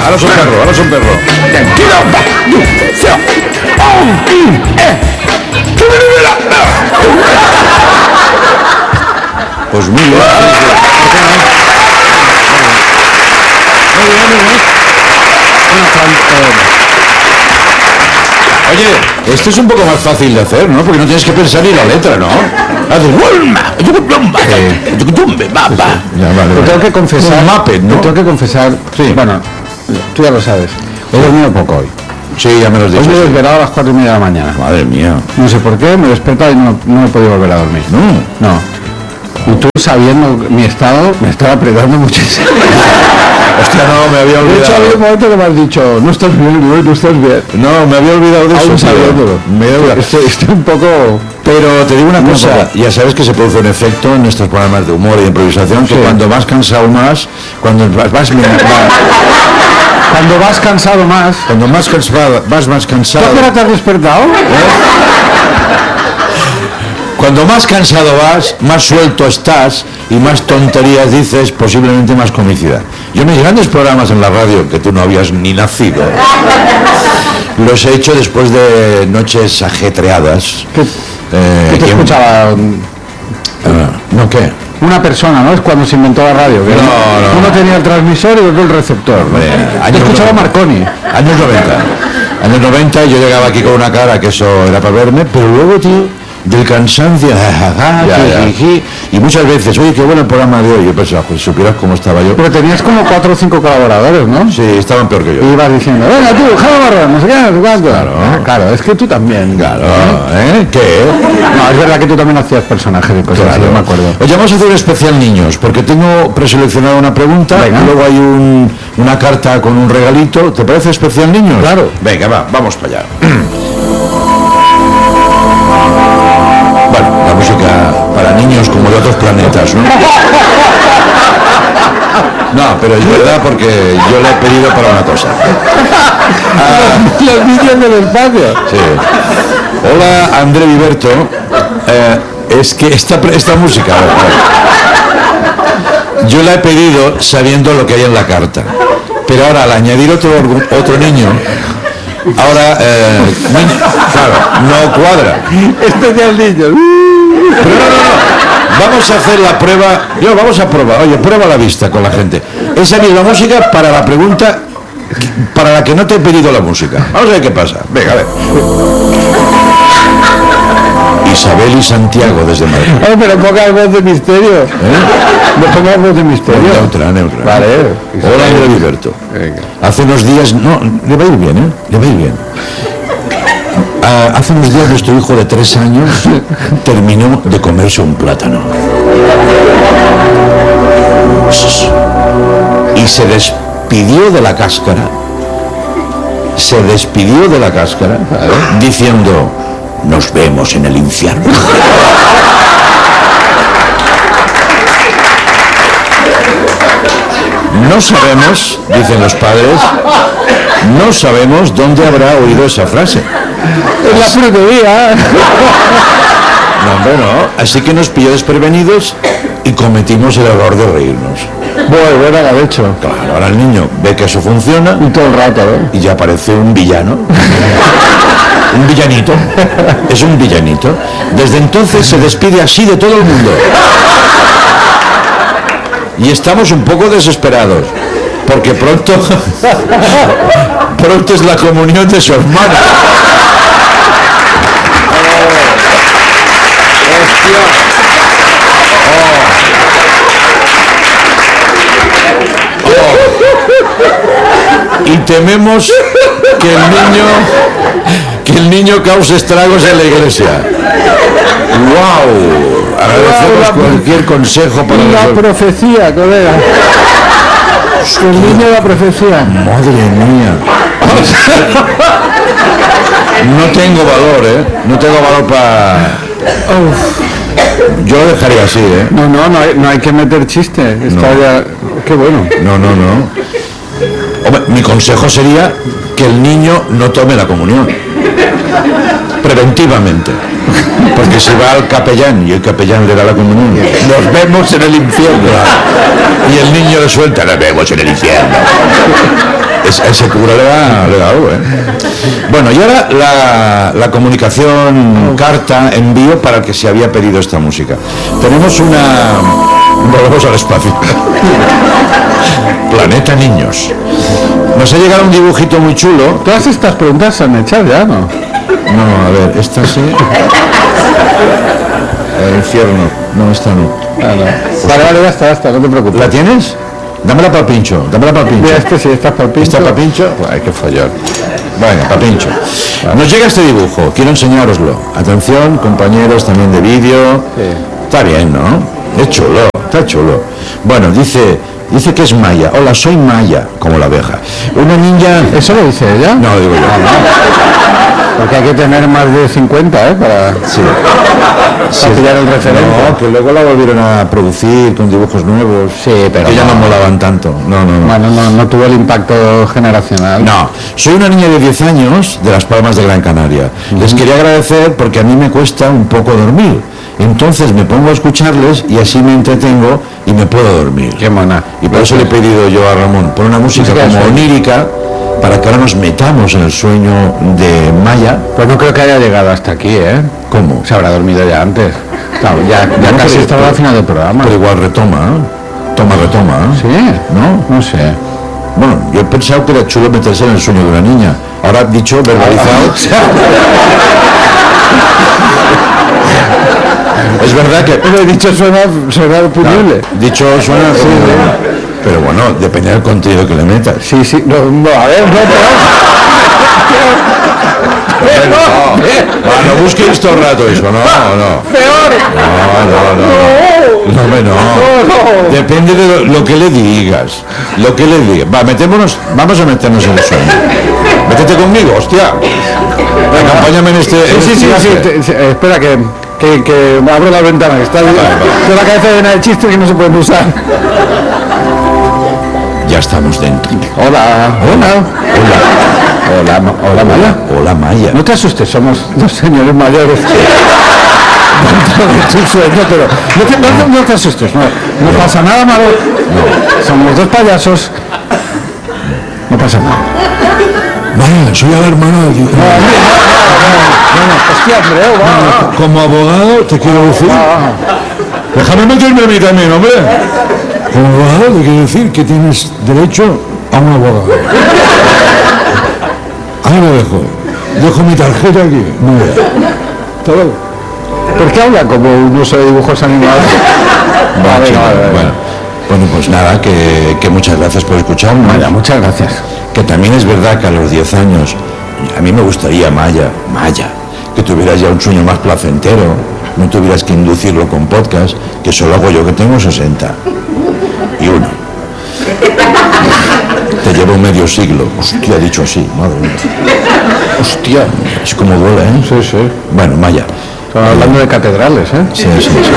ahora es un perro. Pues muy bien. Oye, esto es un poco más fácil de hacer, ¿no? Porque no tienes que pensar ni la letra, ¿no? Haces... Te tengo que confesar... Un Muppet, ¿no? Te tengo que confesar... Sí. Bueno, tú ya lo sabes. He dormido poco hoy. Sí, ya me lo has dicho. Hoy me he desvelado a las 4:30 de la mañana. Madre mía. No sé por qué, me he despertado y no he podido volver a dormir. No. Y tú, sabiendo mi estado, me estaba apretando muchísimo. Hostia, no, me había olvidado. De hecho, había un momento que me has dicho, no estás bien, no estás bien. No, me había olvidado de eso. Aún sabiéndolo. Estoy un poco... Pero te digo una cosa, ya sabes que se produce un efecto en estos programas de humor y de improvisación, que cuando vas cansado más, cuando vas cansado más... Cuando vas más cansado... ¿Tú te has despertado? Cuando más cansado vas, más suelto estás y más tonterías dices, posiblemente más comicidad. Yo mis grandes programas en la radio, que tú no habías ni nacido, los he hecho después de noches ajetreadas. ¿Qué te escuchaba? ¿No qué? Una persona, ¿no? Es cuando se inventó la radio. No. Uno tenía el transmisor y otro el receptor. Te escuchaba Marconi. Años 90. Años 90 yo llegaba aquí con una cara que eso era para verme, pero luego, tío, del cansancio, y muchas veces, oye, qué bueno el programa de hoy. Yo pensaba, pues supieras cómo estaba yo. Pero tenías como 4 o 5 colaboradores, ¿no? Sí, estaban peor que yo. Y ibas diciendo, venga tú, Java, no sé qué, no sé cuánto. Claro, es que tú también. Claro, ¿Qué? No, es verdad que tú también hacías personajes de cosas, claro. Yo me acuerdo. Oye, vamos a hacer un especial niños, porque tengo preseleccionada una pregunta, luego hay una carta con un regalito. ¿Te parece especial niños? Claro. Venga, vamos para allá. Bueno, la música para niños como de otros planetas, ¿no? No, pero es verdad porque yo le he pedido para una cosa. Los niños del espacio. Sí. Hola, André Viverto. Es que esta música... Yo la he pedido sabiendo lo que hay en la carta. Pero ahora, al añadir otro niño... Ahora, claro, no cuadra. Especial niños. Pero no. Vamos a hacer la prueba. Vamos a probar. Oye, prueba la vista con la gente. Esa misma música para la pregunta para la que no te he pedido la música. Vamos a ver qué pasa. Venga, a ver. Isabel y Santiago desde Madrid. Pero ponga voz de misterio. No pongas voz de misterio. Neutra. Vale. Hola, André Viverto. Hace unos días... No, le va a ir bien, Le va a ir bien. Hace unos días nuestro hijo de 3 años terminó de comerse un plátano. Y se despidió de la cáscara. Diciendo... Nos vemos en el infierno. No sabemos, dicen los padres, no sabemos dónde habrá oído esa frase. En la frutería. No, hombre, no. Así que nos pilló desprevenidos y cometimos el error de reírnos. Bueno, de hecho. Claro, ahora el niño ve que eso funciona. Y todo el rato, Y ya parece un villano. Un villanito. Es un villanito. Desde entonces se despide así de todo el mundo. Y estamos un poco desesperados. Porque pronto es la comunión de su hermana. Y tememos que el niño cause estragos en la iglesia. ¡Wow! Agradecemos cualquier consejo para la profecía, colega. El niño de la profecía. Madre mía. No tengo valor, No tengo valor para... Yo lo dejaría así, No hay que meter chiste. Está ya... Qué bueno. No. Hombre, mi consejo sería que el niño no tome la comunión. Preventivamente. Porque si va al capellán y el capellán le da la comunión, nos vemos en el infierno. Y el niño le suelta, nos vemos en el infierno. Ese cura le da algo, ¿eh? Bueno, y ahora la comunicación carta envío para el que se había pedido esta música. Tenemos volvemos al espacio. Planeta Niños. Nos ha llegado un dibujito muy chulo. Todas estas preguntas se han hecho ya, ¿no? No, a ver, esta sí. El infierno. No, esta no. Vale, ya está, no te preocupes. ¿La tienes? Dámela para el pincho. Mira, este sí, esta es para el pincho. ¿Está para pincho? Pues hay que fallar. Bueno, para pincho. Nos llega este dibujo, quiero enseñároslo. Atención, compañeros también de vídeo. Sí. Está bien, ¿no? Es chulo, está chulo. Bueno, dice que es Maya. Hola, soy Maya, como la abeja. Una niña... ¿Eso lo dice ella? No, lo digo yo. Porque hay que tener más de 50, para pillar el referente. No, que luego la volvieron a producir con dibujos nuevos. Sí, pero que ya no molaban tanto. No. Bueno, no tuvo el impacto generacional. No, soy una niña de 10 años de Las Palmas de Gran Canaria. Les quería agradecer porque a mí me cuesta un poco dormir. Entonces me pongo a escucharles y así me entretengo y me puedo dormir. Qué mona. Y por eso le he pedido yo a Ramón, pon una música como onírica para que ahora nos metamos en el sueño de Maya. Pues no creo que haya llegado hasta aquí, ¿eh? ¿Cómo? Se habrá dormido ya antes. Claro, ya casi estaba al final del programa. Pero igual retoma, retoma. ¿Sí? ¿No? No sé. Bueno, yo he pensado que era chulo meterse en el sueño de una niña. Ahora dicho, verbalizado... Es verdad que... Pero dicho suena punible. Dicho suena... Sí, pero bueno, depende del contenido que le metas. Sí, no, a ver, no busquéis todo el rato eso, no. Peor. No. Depende de lo que le digas. Vamos a meternos en el sueño. Métete conmigo, hostia. Venga, acompáñame en este... Sí, espera que abro la ventana, que está de la cabeza llena de chistes que no se pueden usar. Ya estamos dentro. Hola, Maya. Hola, Maya. No te asustes, somos dos señores mayores. Dentro de tu sueño, pero no te asustes, no pasa nada malo. No. Somos dos payasos. No pasa nada. Maya, soy el hermano de aquí. Hostia, Andreu, como abogado te quiero decir. Déjame meterme a mí también, hombre. Como abogado te quiero decir que tienes derecho a un abogado. Ahí lo dejo mi tarjeta aquí. Hasta luego. ¿Por qué habla como un uso de dibujos animados? Bueno, pues nada, que muchas gracias por escucharme. Maya, muchas gracias. Que también es verdad que a los 10 años a mí me gustaría, Maya, que tuvieras ya un sueño más placentero, no tuvieras que inducirlo con podcast, que solo hago yo, que tengo 60 y uno. Te llevo medio siglo. Hostia, dicho así, madre mía. Hostia, es como duele, ¿eh? Sí. Bueno, Maya. Estamos hablando de catedrales, ¿eh? Sí.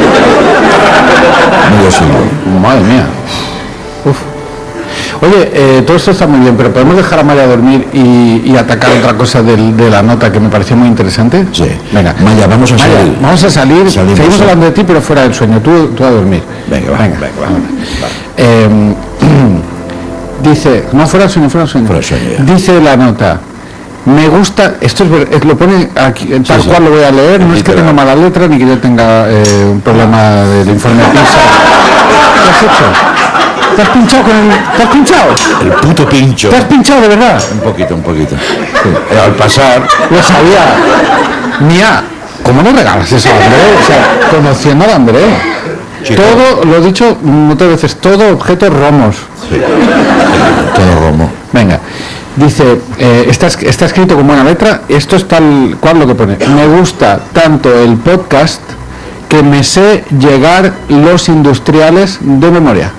Medio siglo. Madre mía. Uf. Oye, todo esto está muy bien, pero ¿podemos dejar a Maya dormir y atacar otra cosa de la nota que me pareció muy interesante? Sí. Venga. Maya, vamos a salir. Seguimos hablando de ti, pero fuera del sueño. Tú a dormir. Venga. Dice, no, fuera del sueño. Dice la nota, me gusta, esto es lo pone aquí, tal cual lo voy a leer, no es que tenga mala letra ni que yo tenga un problema del informe de PISA. ¿Qué has hecho? ¿Te has pinchado ¿Te has pinchado? El puto pincho. ¿Te has pinchado de verdad? Un poquito. Sí. Al pasar... Lo sabía. Mía, ¿cómo no regalas eso a André? O sea, conociendo a André. Chico. Todo, lo he dicho muchas veces, todo objeto romos. Sí. Todo romo. Venga. Dice, está escrito con buena letra, esto es tal cual lo que pone. Me gusta tanto el podcast que me sé llegar los industriales de memoria.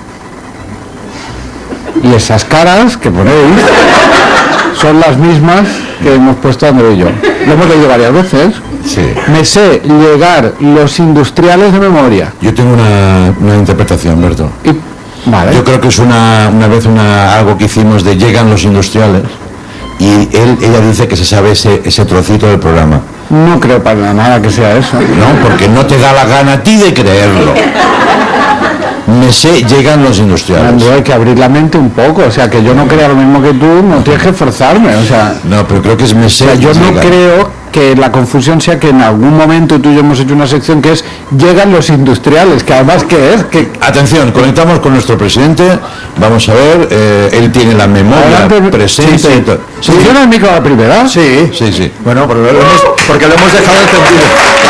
Y esas caras que ponéis son las mismas que hemos puesto André y yo. Lo hemos leído varias veces. Sí. Me sé llegar los industriales de memoria. Yo tengo una interpretación, Berto. Vale. Yo creo que es una vez algo que hicimos de llegan los industriales y ella dice que se sabe ese trocito del programa. No creo para nada que sea eso. No, porque no te da la gana a ti de creerlo. llegan los industriales. Hay que abrir la mente un poco, o sea, que yo no crea lo mismo que tú, no tienes que esforzarme, o sea... No, pero creo que es Mesé. O sea, yo no creo que la confusión sea que en algún momento tú y yo hemos hecho una sección que es llegan los industriales, que además que es que... Atención, conectamos con nuestro presidente, vamos a ver, él tiene la memoria presente. Sí. ¿Funciona el micro a la primera? Sí. Bueno, porque lo hemos dejado encendido.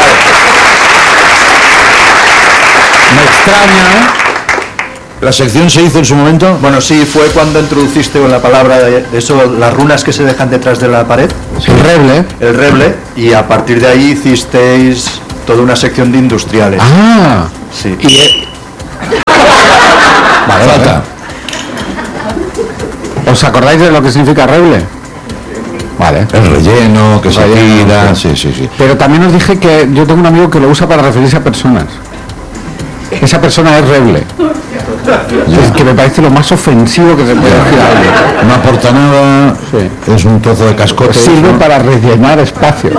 Me extraña, ¿La sección se hizo en su momento? Bueno, sí, fue cuando introduciste la palabra de eso, las runas que se dejan detrás de la pared. El reble, y a partir de ahí hicisteis toda una sección de industriales. Ah, sí. Vale. ¿Os acordáis de lo que significa reble? Vale. El relleno, que se tira, sí. Pero también os dije que yo tengo un amigo que lo usa para referirse a personas. Esa persona es reble. Es que me parece lo más ofensivo que se puede decir a alguien. No aporta nada, es un trozo de cascote. Sirve para rellenar espacio.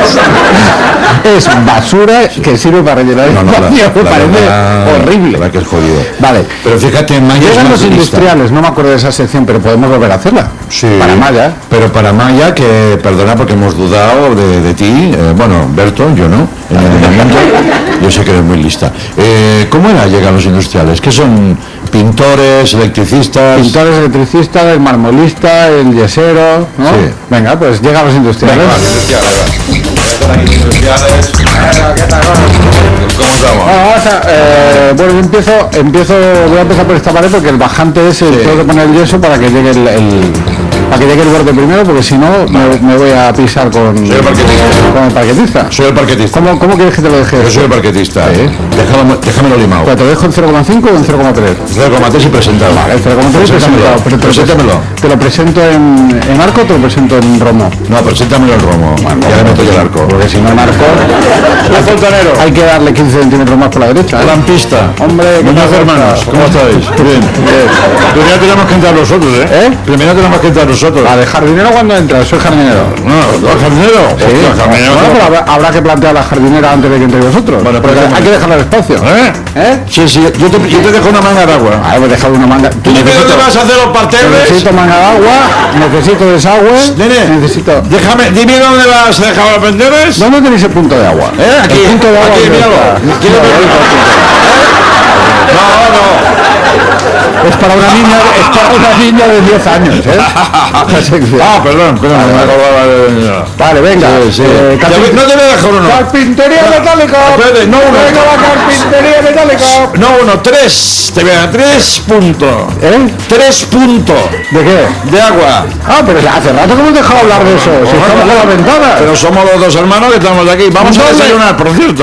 Es basura que sirve para rellenar espacio. Me parece horrible. La verdad que es jodido. Vale. Pero fíjate, en Maya llegan los industriales, no me acuerdo de esa sección, pero podemos volver a hacerla. Sí. Para Maya. Pero para Maya, que perdona porque hemos dudado de ti, bueno, Berto, yo no, en el momento, yo sé que eres muy lista. ¿Cómo era llegan los industriales? ¿Qué son? Pintores, electricistas... Pintores, electricistas, el marmolista, el yesero, ¿no? Sí. Venga, pues llegan los industriales. Venga, industriales. ¿Cómo estamos? Bueno, yo voy a empezar por esta pared porque el bajante es tengo que poner el yeso para que llegue para que llegue el borde primero, porque si no me voy a pisar con el parquetista. Soy el parquetista. ¿Cómo quieres que te lo deje? Yo soy el parquetista. Sí. Déjamelo limado. ¿Pero te lo dejo en 0,5 o en 0,3? 0,3 y presentado. Vale, 0,3 y presentado. Pero ¿te lo presento en arco o te lo presento en romo? No, preséntamelo en romo. Bueno, ya le meto yo el arco. Porque si no en arco... ¡La fontanero! Hay que darle 15 centímetros más por la derecha. Lampista. Hombre, buenos hermanos, ¿cómo estáis? Bien. Primero tenemos que entrar nosotros, Primero tenemos que entrar nosotros. ¿De jardinero cuando entras? Soy jardinero. No, ¿jardinero? Sí. Jardinero. Bueno, pero habrá que plantear la jardinera antes de que entréis vosotros. Bueno, pero hay que dejarle el espacio. Sí, yo te dejo una manga de agua. A ver, dejar una manga. ¿Tú dónde vas a hacer los parterres? Necesito manga de agua, necesito desagüe. Nene, necesito... dime dónde vas a dejar los parterres. ¿Dónde tenéis el punto de agua? Aquí. El punto de agua. Aquí, míralo. No. Es para una niña de 10 años, Perdón. Vale, venga. No te voy a dejar uno. Carpintería metálica. No uno. Venga, la carpintería metálica. No uno, 3. Te voy a dar 3 puntos. 3 puntos. ¿De qué? De agua. Pero hace rato que hemos dejado hablar de eso. Si estamos con la ventana. Pero somos los dos hermanos que estamos aquí. Vamos a desayunar, por cierto.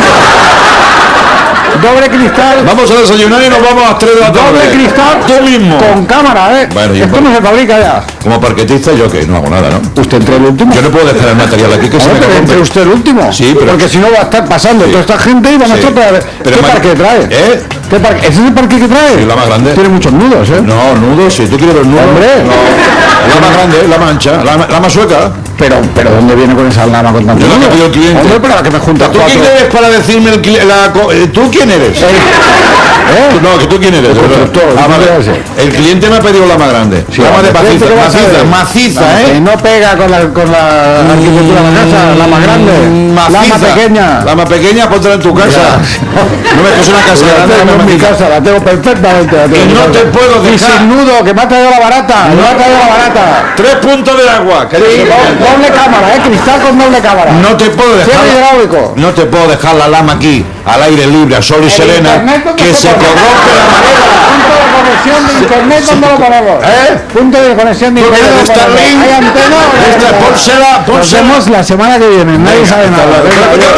Doble cristal. Vamos a desayunar y nos vamos a las 3 de la tarde. Doble cristal. Tú mismo. Con cámara, Bueno, esto no se fabrica ya. Como parquetista yo que no hago nada, ¿no? ¿Usted entre el último? Yo no puedo dejar el material aquí que se me corrompe. ¿Entre usted el último? Sí, pero... Porque si no va a estar pasando toda esta gente y van a estropear. ¿Qué parque trae? ¿Qué parque? ¿Ese es el parque que trae? Sí, la más grande. Tiene muchos nudos, No, nudos, si tú quieres los nudos. ¡Hombre! No. La más grande, la mancha, la más sueca. Pero ¿dónde viene con esa lama con tanto? Yo la que pido el cliente. Hombre, pero que me juntas ¿Tú quién eres para decirme ¿Tú quién eres? No, que tú quién eres. El cliente me ha pedido la más grande. Lama de maciza, No pega con la arquitectura de la casa, la más grande. Lama pequeña. Lama pequeña, póntela en tu casa. No me es una casa grande. En mi casa, la tengo perfectamente. Y no te puedo dejar. Y sin nudo, que me ha traído la barata. Me ha traído la barata. 3 puntos de agua. Doble cámara, cristal con doble cámara. No te puedo dejar. No te puedo dejar la lama aquí, al aire libre, a sol y serena, que se corrompe la madera. Punto de conexión de internet, ¿dónde lo ponemos? Punto de conexión de internet. ¿Hay antena? Pónsela. Nos vemos la semana que viene. Nadie sabe nada.